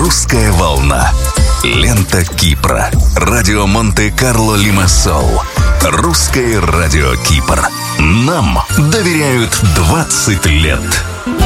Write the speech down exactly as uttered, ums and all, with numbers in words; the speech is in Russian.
«Русская волна». Лента Кипра. Радио Монте-Карло Лимассол. Русское радио Кипр. Нам доверяют двадцать лет.